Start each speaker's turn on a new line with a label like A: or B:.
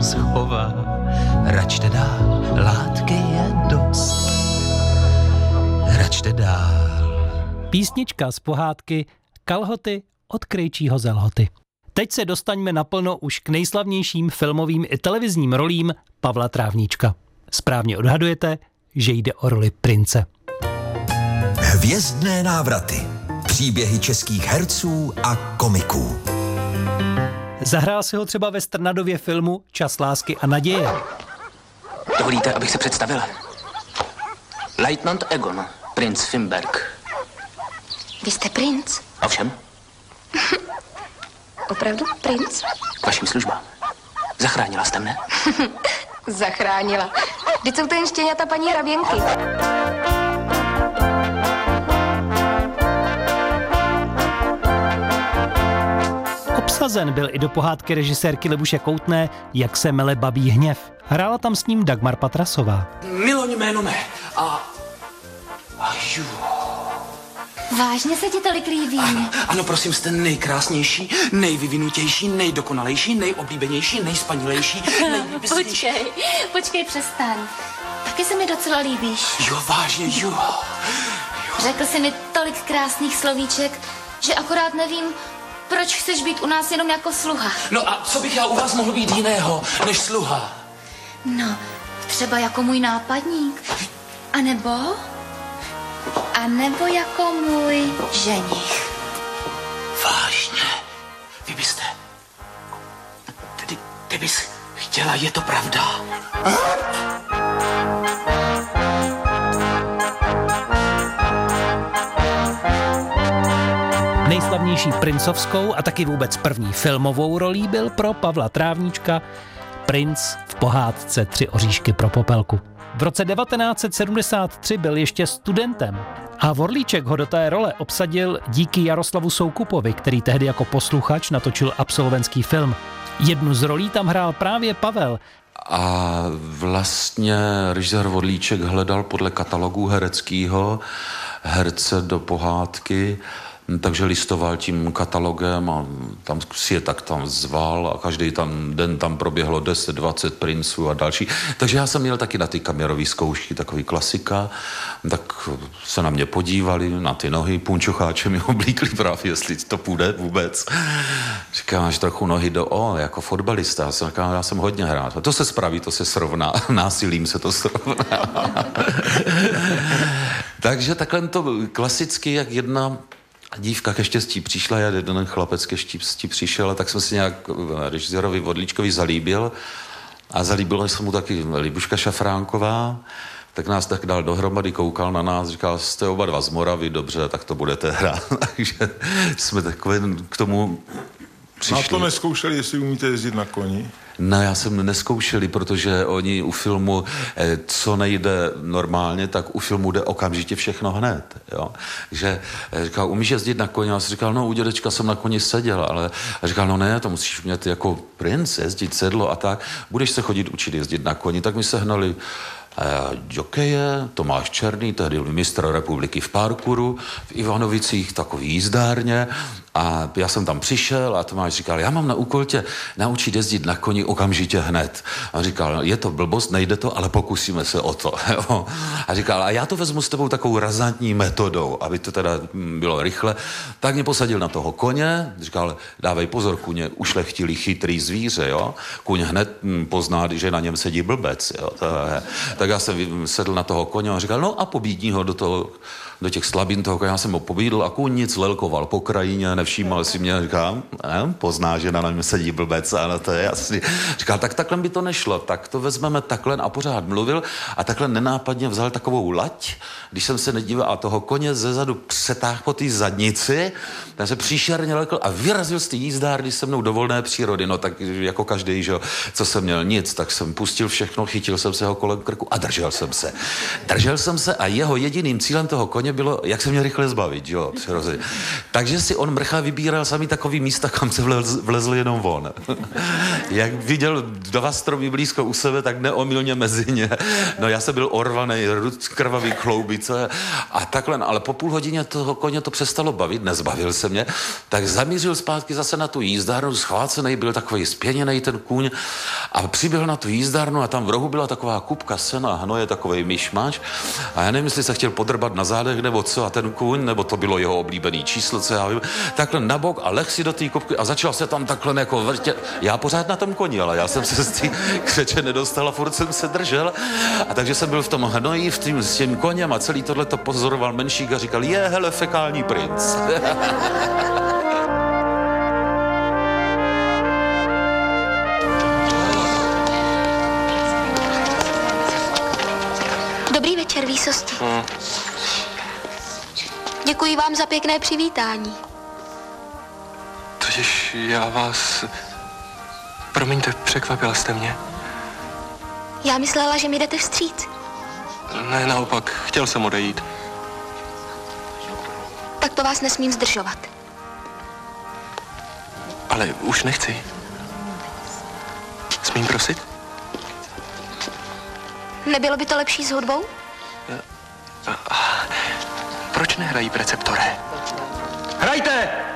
A: schová. Račte dál, látky je dost. Račte dál.
B: Písnička z pohádky Kalhoty od Krejčího z Lhoty. Teď se dostaňme naplno už k nejslavnějším filmovým i televizním rolím Pavla Trávníčka. Správně odhadujete, že jde o roli prince.
C: Hvězdné návraty. Příběhy českých herců a komiků.
B: Zahrál si ho třeba ve Strnadově filmu Čas lásky a naděje.
D: Dovolíte, abych se představil? Leutnant Egon, princ Fimberg.
E: Vy jste princ?
D: Ovšem,
E: Opravdu princ?
D: k vašim službám. Zachránila jste mne?
E: Zachránila. Vždyť jsou to jen štěňata paní hraběnky.
B: Obsazen byl i do pohádky režisérky Libuše Koutné Jak se mele babí hněv. Hrála tam s ním Dagmar Patrasová.
D: Miloň jméno mé. A ju.
E: Vážně se ti tolik líbí?
D: Ano, prosím, jste nejkrásnější, nejvyvinutější, nejdokonalejší, nejoblíbenější, nejspanilejší, nejlíbější.
E: Počkej, přestaň. Taky se mi docela líbíš.
D: Jo, vážně, jo.
E: Řekl jsi mi tolik krásných slovíček, že akorát nevím, proč chceš být u nás jenom jako sluha.
D: No a co bych já u vás mohl být jiného než sluha?
E: No, třeba jako můj nápadník. A nebo jako můj ženich.
D: Vážně? Vy byste... Ty bys chtěla, je to pravda?
B: Nejslavnější princovskou a taky vůbec první filmovou rolí byl pro Pavla Trávníčka princ v pohádce Tři oříšky pro Popelku. V roce 1973 byl ještě studentem a Vorlíček ho do té role obsadil díky Jaroslavu Soukupovi, který tehdy jako posluchač natočil absolventský film. Jednu z rolí tam hrál právě Pavel.
F: A vlastně režisér Vorlíček hledal podle katalogu hereckého herce do pohádky, takže listoval tím katalogem a tam si je tak tam zval a každý den tam proběhlo 10-20 princů a další. Takže já jsem měl taky na ty kamerové zkoušky, takový klasika, tak se na mě podívali, na ty nohy, punčocháče mi oblíkli právě, jestli to půjde vůbec. Říkám, máš trochu nohy jako fotbalista. Říkám, já jsem hodně hrát. To se spraví, to se srovná. Násilím se to srovná. Takže takhle to klasicky, jak jedna dívka ke štěstí přišla, jeden chlapec ke štěstí přišel, a tak jsem si nějak režisérovi Vorlíčkovi zalíbil a zalíbila se mu taky Libuška Šafránková, tak nás tak dal dohromady, koukal na nás, říkal, jste oba dva z Moravy, dobře, tak to budete hrát. Takže jsme takové k tomu přišli.
G: A to neskoušeli, jestli umíte jezdit na koni?
F: No, já jsem neskoušeli, protože oni u filmu, co nejde normálně, tak u filmu jde okamžitě všechno hned, jo. Že říkal, umíš jezdit na koni? Já jsem říkal, no, u dědečka jsem na koni seděl, ale říkal, no ne, to musíš mít jako princ, jezdit sedlo a tak, budeš se chodit učit jezdit na koni, tak mi sehnali jokeje, Tomáš Černý, tehdy byl mistr republiky v parkouru, v Ivanovicích, takový jízdárně, a já jsem tam přišel a Tomáš říkal, já mám na úkol tě naučit jezdit na koni okamžitě hned. A říkal, je to blbost, nejde to, ale pokusíme se o to. Jo. A říkal, a já to vezmu s tebou takovou razantní metodou, aby to teda bylo rychle. Tak mě posadil na toho koně, říkal, dávej pozor, kuně ušlechtilý chytrý zvíře, jo. Kuň hned pozná, že na něm sedí blbec, jo. Tak já jsem sedl na toho koně a říkal, no a pobídní ho do těch slabin toho koně. Já jsem ho pobídl a kůň nic lelkoval po krajině, nevšímal si mě, říkám, pozná, že na něm sedí blbec, ano, to je jasný. Říkal, tak takhle by to nešlo, tak to vezmeme takhle, a pořád mluvil a takhle nenápadně vzal takovou lať, když jsem se nedíval a toho koně zezadu přetáhl po té zadnici, ten se příšerně lekl a vyrazil z té jízdárny se mnou do volné přírody, no tak jako každý, že jo, co jsem měl nic, tak jsem pustil všechno, chytil jsem se ho kolem krku a držel jsem se a jeho jediným cílem toho koně koně bylo, jak se mě rychle zbavit, jo, přirozeně. Takže si on mrcha vybíral sami takový místa, kam se vlezl jenom on. Jak viděl 2 stromy blízko u sebe, tak neomylně mezi ně. No já jsem byl orvaný, krvavý kloubice a takhle, ale po půl hodině toho koně to přestalo bavit, nezbavil se mě, tak zamířil zpátky zase na tu jízdárnu, schvácený, byl takový spěněný ten kůň a přiběhl na tu jízdárnu a tam v rohu byla taková kupka sena, hnoje, takovej myšmaš a já nevím, jestli se chtěl podrbat na zádech nebo co a ten kůň, nebo to bylo jeho oblíbený číslo, co já vím, takhle na bok a leh si do té kupky a začal se tam takhle jako vrtět. Já pořád na tom koni, ale já jsem se z té křeče nedostal a furt jsem se držel a takže jsem byl v tom hnoji, s tím koněm a celý tohle to pozoroval menšík a říkal, hele, fekální princ.
H: Dobrý večer, výsosti. Děkuji vám za pěkné přivítání.
I: Totiž já vás... Promiňte, překvapila jste mě.
H: Já myslela, že mi jdete vstříc.
I: Ne, naopak, chtěl jsem odejít.
H: Tak to vás nesmím zdržovat.
I: Ale už nechci. Smím prosit?
H: Nebylo by to lepší s hudbou?
I: Proč nehrají preceptore? Hrajte!